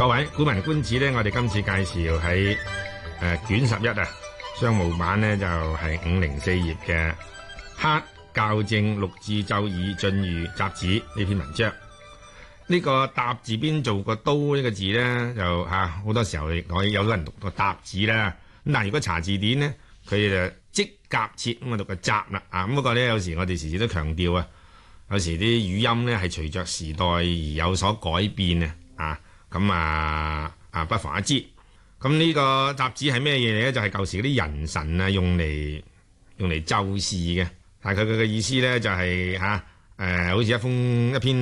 各位古文觀止咧，我哋今次介紹喺卷11啊，商務版呢就係504頁嘅《刻校正六字奏議晉譽雜子》呢篇文章。呢個答字邊做個都呢個字咧，就好多時候我有人讀個答字啦。咁但係如果查字典呢，佢就即甲切咁啊讀個雜啦。咁不過咧，有時我哋時時都強調啊，有時啲語音咧係隨着時代而有所改變啊。咁不妨一知。咁呢個雜子係咩嘢嚟咧？就係舊時啲人神用嚟奏事嘅。但係佢嘅意思咧就係好似一篇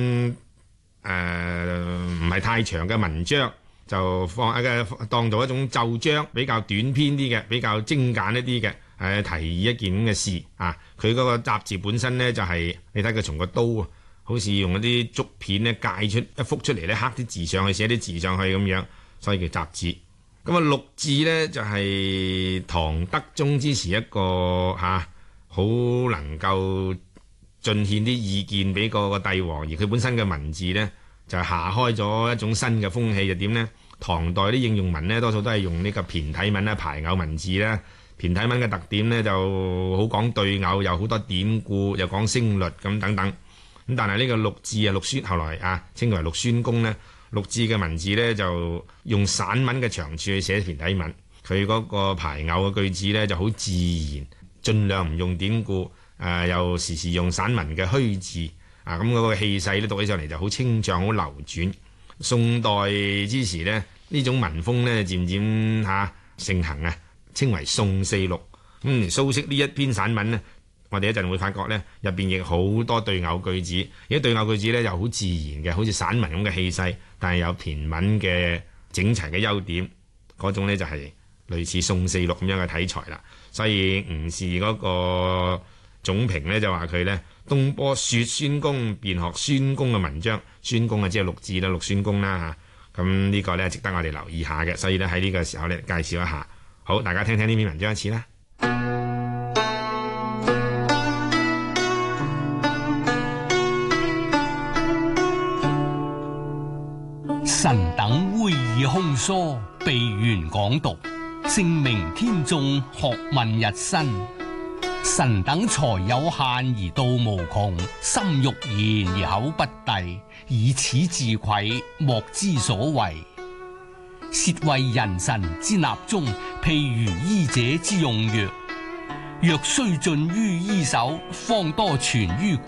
唔係太長嘅文章，就當做一種奏章，比較短篇啲嘅，比較精簡一啲嘅，提議一件咁嘅事啊。佢嗰個雜字本身咧就係、你睇佢從個刀好似用嗰啲竹片咧界出一幅出嚟咧，刻啲字上去，寫啲字上去咁樣，所以叫雜子。咁六字咧就係唐德宗之時一個好能夠進獻啲意見俾個帝王，而佢本身嘅文字咧就下開咗一種新嘅風氣。就點咧？唐代啲應用文咧多數都係用呢個駢體文啦、排偶文字啦。駢體文嘅特點咧就好講對偶，有好多典故，又講聲律咁等等。咁但係呢個六字六宣後來稱為六宣公咧，六字嘅文字咧就用散文嘅長處去寫駢體文。佢嗰個排偶嘅句子咧就好自然，盡量唔用典故，又時時用散文嘅虛字咁嗰個氣勢咧讀起上嚟就好清暢、好流轉。宋代之時咧，呢種文風咧漸漸盛行稱為宋四六。咁蘇軾呢一篇散文呢，我哋一陣會發覺咧，入邊亦好多對偶句子，而啲對偶句子咧又好自然嘅，好似散文咁嘅氣勢，但係有駢文嘅整齊嘅優點，嗰種咧就係類似宋四六咁樣嘅體裁啦。所以吳氏嗰個總評咧就話佢咧東坡說宣公，便學宣公嘅文章。宣公即係六字啦，六宣公啦嚇。咁呢個咧值得我哋留意下嘅，所以咧喺呢個時候咧介紹一下。好，大家聽聽呢篇文章一次啦。 臣等會議空疏，備緣講讀，證明天眾學問日新。臣等才有限而道無窮，心欲言而口不遞，以此自愧，莫之所為。竊為人臣之納中，譬如醫者之用藥，藥須盡於醫手，方多存於